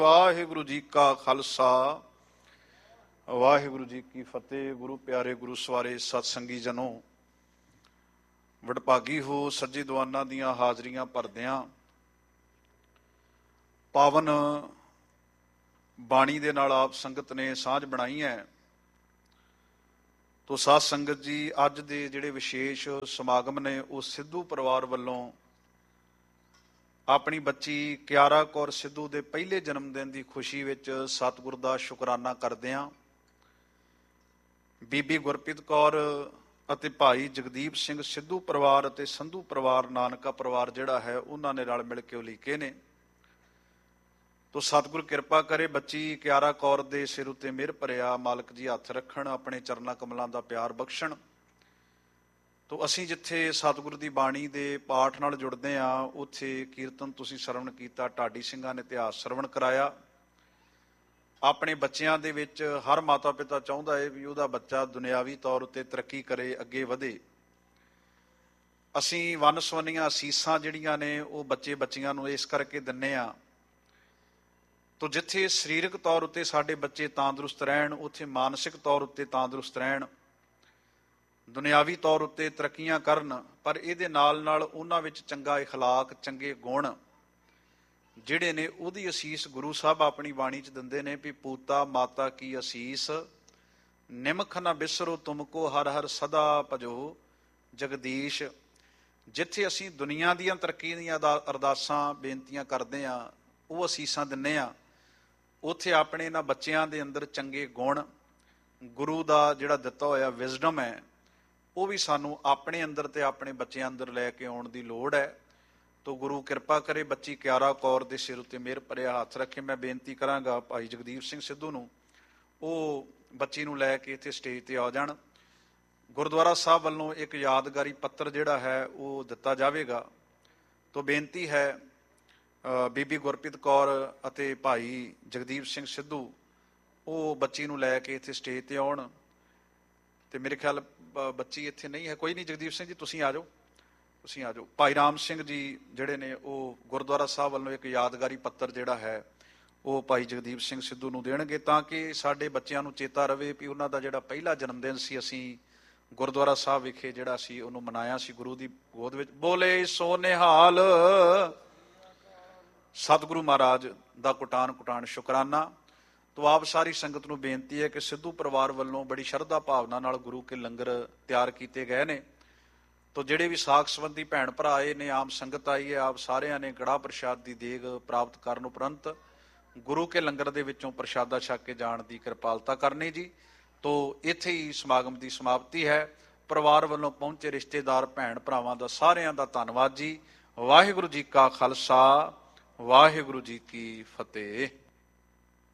ਵਾਹਿਗੁਰੂ ਜੀ ਕਾ ਖਾਲਸਾ ਵਾਹਿਗੁਰੂ ਜੀ ਕੀ ਫਤਿਹ। ਗੁਰੂ ਪਿਆਰੇ ਗੁਰੂ ਸਵਾਰੇ ਸਤ ਸੰਗੀ ਜਨੋ, ਵਡਭਾਗੀ ਹੋ ਸੱਜੇ ਦੁਆਨਾ ਦੀਆਂ ਹਾਜ਼ਰੀਆਂ ਭਰਦਿਆਂ ਪਾਵਨ ਬਾਣੀ ਦੇ ਨਾਲ ਆਪ ਸੰਗਤ ਨੇ ਸਾਂਝ ਬਣਾਈ ਹੈ। ਤੋ ਸਾਧ ਸੰਗਤ ਜੀ, ਅੱਜ ਦੇ ਜਿਹੜੇ ਵਿਸ਼ੇਸ਼ ਸਮਾਗਮ ਨੇ ਉਹ ਸਿੱਧੂ ਪਰਿਵਾਰ ਵੱਲੋਂ ਆਪਣੀ ਬੱਚੀ ਕਿਆਰਾ ਕੌਰ ਸਿੱਧੂ ਦੇ ਪਹਿਲੇ ਜਨਮ ਦਿਨ ਦੀ ਖੁਸ਼ੀ ਵਿੱਚ ਸਤਿਗੁਰ ਦਾ ਸ਼ੁਕਰਾਨਾ ਕਰਦਿਆਂ ਬੀਬੀ ਗੁਰਪ੍ਰੀਤ ਕੌਰ ਅਤੇ ਭਾਈ ਜਗਦੀਪ ਸਿੰਘ ਸਿੱਧੂ ਪਰਿਵਾਰ ਅਤੇ ਸੰਧੂ ਪਰਿਵਾਰ, ਨਾਨਕਾ ਪਰਿਵਾਰ ਜਿਹੜਾ ਹੈ, ਉਹਨਾਂ ਨੇ ਰਲ ਮਿਲ ਕੇ ਉਲੀਕੇ ਨੇ। ਤੋ ਸਤਿਗੁਰ ਕਿਰਪਾ ਕਰੇ, ਬੱਚੀ ਕਿਆਰਾ ਕੌਰ ਦੇ ਸਿਰ ਉੱਤੇ ਮਿਹਰ ਭਰਿਆ ਮਾਲਕ ਜੀ ਹੱਥ ਰੱਖਣ, ਆਪਣੇ ਚਰਨਾਂ ਕਮਲਾਂ ਦਾ ਪਿਆਰ ਬਖਸ਼ਣ। ਤੋ ਅਸੀਂ ਜਿੱਥੇ ਸਤਿਗੁਰ ਦੀ ਬਾਣੀ ਦੇ ਪਾਠ ਨਾਲ ਜੁੜਦੇ ਹਾਂ, ਉੱਥੇ ਕੀਰਤਨ ਤੁਸੀਂ ਸਰਵਣ ਕੀਤਾ, ਢਾਡੀ ਸਿੰਘਾਂ ਨੇ ਇਤਿਹਾਸ ਸਰਵਣ ਕਰਾਇਆ। ਆਪਣੇ ਬੱਚਿਆਂ ਦੇ ਵਿੱਚ ਹਰ ਮਾਤਾ ਪਿਤਾ ਚਾਹੁੰਦਾ ਹੈ ਵੀ ਉਹਦਾ ਬੱਚਾ ਦੁਨਿਆਵੀ ਤੌਰ ਉੱਤੇ ਤਰੱਕੀ ਕਰੇ, ਅੱਗੇ ਵਧੇ। ਅਸੀਂ ਵੰਨ ਸੁਵੰਨੀਆਂ ਅਸੀਸਾਂ ਜਿਹੜੀਆਂ ਨੇ ਉਹ ਬੱਚੇ ਬੱਚੀਆਂ ਨੂੰ ਇਸ ਕਰਕੇ ਦਿੰਦੇ ਹਾਂ। ਤੋ ਜਿੱਥੇ ਸਰੀਰਕ ਤੌਰ ਉੱਤੇ ਸਾਡੇ ਬੱਚੇ ਤੰਦਰੁਸਤ ਰਹਿਣ, ਉੱਥੇ ਮਾਨਸਿਕ ਤੌਰ ਉੱਤੇ ਤੰਦਰੁਸਤ ਰਹਿਣ, ਦੁਨਿਆਵੀ ਤੌਰ ਉੱਤੇ ਤਰੱਕੀਆਂ ਕਰਨ, ਪਰ ਇਹਦੇ ਨਾਲ ਨਾਲ ਉਹਨਾਂ ਵਿੱਚ ਚੰਗਾ ਇਖਲਾਕ, ਚੰਗੇ ਗੁਣ ਜਿਹੜੇ ਨੇ ਉਹਦੀ ਅਸੀਸ ਗੁਰੂ ਸਾਹਿਬ ਆਪਣੀ ਬਾਣੀ 'ਚ ਦਿੰਦੇ ਨੇ ਵੀ ਪੂਤਾ ਮਾਤਾ ਕੀ ਅਸੀਸ, ਨਿਮਖ ਨਾ ਬਿਸਰੋ ਤੁਮਕੋ ਹਰ ਹਰ ਸਦਾ ਭਜੋ ਜਗਦੀਸ਼। ਜਿੱਥੇ ਅਸੀਂ ਦੁਨੀਆ ਦੀਆਂ ਤਰੱਕੀ ਦੀਆਂ ਅਰਦਾਸਾਂ ਬੇਨਤੀਆਂ ਕਰਦੇ ਹਾਂ, ਉਹ ਅਸੀਸਾਂ ਦਿੰਦੇ ਹਾਂ, ਉੱਥੇ ਆਪਣੇ ਇਹਨਾਂ ਬੱਚਿਆਂ ਦੇ ਅੰਦਰ ਚੰਗੇ ਗੁਣ, ਗੁਰੂ ਦਾ ਜਿਹੜਾ ਦਿੱਤਾ ਹੋਇਆ ਵਿਜ਼ਡਮ ਹੈ, ਉਹ ਵੀ ਸਾਨੂੰ ਆਪਣੇ ਅੰਦਰ ਤੇ ਆਪਣੇ ਬੱਚਿਆਂ ਅੰਦਰ ਲੈ ਕੇ ਆਉਣ ਦੀ ਲੋੜ ਹੈ। ਤੋ ਗੁਰੂ ਕਿਰਪਾ ਕਰੇ, ਬੱਚੀ ਕਿਆਰਾ ਕੌਰ ਦੇ ਸਿਰ ਉੱਤੇ ਮਿਹਰ ਭਰਿਆ ਹੱਥ ਰੱਖੇ। ਮੈਂ ਬੇਨਤੀ ਕਰਾਂਗਾ ਭਾਈ ਜਗਦੀਪ ਸਿੰਘ ਸਿੱਧੂ ਨੂੰ, ਉਹ ਬੱਚੀ ਨੂੰ ਲੈ ਕੇ ਇੱਥੇ ਸਟੇਜ ਤੇ ਆ ਜਾਣ। ਗੁਰਦੁਆਰਾ ਸਾਹਿਬ ਵੱਲੋਂ ਇੱਕ ਯਾਦਗਾਰੀ ਪੱਤਰ ਜਿਹੜਾ ਹੈ ਉਹ ਦਿੱਤਾ ਜਾਵੇਗਾ। ਤੋ ਬੇਨਤੀ ਹੈ ਬੀਬੀ ਗੁਰਪ੍ਰੀਤ ਕੌਰ ਅਤੇ ਭਾਈ ਜਗਦੀਪ ਸਿੰਘ ਸਿੱਧੂ ਉਹ ਬੱਚੀ ਨੂੰ ਲੈ ਕੇ ਇੱਥੇ ਸਟੇਜ ਤੇ ਆਉਣ। ਤੇ ਮੇਰੇ ਖਿਆਲ ਬੱਚੀ ਇੱਥੇ ਨਹੀਂ ਹੈ, ਕੋਈ ਨਹੀਂ, ਜਗਦੀਪ ਸਿੰਘ ਜੀ ਤੁਸੀਂ ਆ ਜਾਓ, ਤੁਸੀਂ ਆ ਜਾਓ। ਭਾਈ ਰਾਮ ਸਿੰਘ ਜੀ ਜਿਹੜੇ ਨੇ ਉਹ ਗੁਰਦੁਆਰਾ ਸਾਹਿਬ ਵੱਲੋਂ ਇੱਕ ਯਾਦਗਾਰੀ ਪੱਤਰ ਜਿਹੜਾ ਹੈ ਉਹ ਭਾਈ ਜਗਦੀਪ ਸਿੰਘ ਸਿੱਧੂ ਨੂੰ ਦੇਣਗੇ, ਤਾਂ ਕਿ ਸਾਡੇ ਬੱਚਿਆਂ ਨੂੰ ਚੇਤਾ ਰਵੇ ਵੀ ਉਹਨਾਂ ਦਾ ਜਿਹੜਾ ਪਹਿਲਾ ਜਨਮ ਦਿਨ ਸੀ, ਅਸੀਂ ਗੁਰਦੁਆਰਾ ਸਾਹਿਬ ਵਿਖੇ ਜਿਹੜਾ ਸੀ ਉਹਨੂੰ ਮਨਾਇਆ ਸੀ ਗੁਰੂ ਦੀ ਗੋਦ ਵਿੱਚ। ਬੋਲੇ ਸੋ ਨਿਹਾਲ। ਸਤਿਗੁਰੂ ਮਹਾਰਾਜ ਦਾ ਕੁਟਾਨ ਕੁਟਾਨ ਸ਼ੁਕਰਾਨਾ। ਤੋ ਆਪ ਸਾਰੀ ਸੰਗਤ ਨੂੰ ਬੇਨਤੀ ਹੈ ਕਿ ਸਿੱਧੂ ਪਰਿਵਾਰ ਵੱਲੋਂ ਬੜੀ ਸ਼ਰਧਾ ਭਾਵਨਾ ਨਾਲ ਗੁਰੂ ਕੇ ਲੰਗਰ ਤਿਆਰ ਕੀਤੇ ਗਏ ਨੇ। ਤੋ ਜਿਹੜੇ ਵੀ ਸਾਕ ਸੰਬੰਧੀ ਭੈਣ ਭਰਾ ਆਏ ਨੇ, ਆਮ ਸੰਗਤ ਆਈ ਹੈ, ਆਪ ਸਾਰਿਆਂ ਨੇ ਕੜਾਹ ਪ੍ਰਸ਼ਾਦ ਦੀ ਦੇਗ ਪ੍ਰਾਪਤ ਕਰਨ ਉਪਰੰਤ ਗੁਰੂ ਕੇ ਲੰਗਰ ਦੇ ਵਿੱਚੋਂ ਪ੍ਰਸ਼ਾਦਾ ਛਕ ਕੇ ਜਾਣ ਦੀ ਕਿਰਪਾਲਤਾ ਕਰਨੀ ਜੀ। ਤੋ ਇੱਥੇ ਹੀ ਸਮਾਗਮ ਦੀ ਸਮਾਪਤੀ ਹੈ। ਪਰਿਵਾਰ ਵੱਲੋਂ ਪਹੁੰਚੇ ਰਿਸ਼ਤੇਦਾਰ ਭੈਣ ਭਰਾਵਾਂ ਦਾ ਸਾਰਿਆਂ ਦਾ ਧੰਨਵਾਦ ਜੀ। ਵਾਹਿਗੁਰੂ ਜੀ ਕਾ ਖਾਲਸਾ, ਵਾਹਿਗੁਰੂ ਜੀ ਕੀ ਫਤਿਹ।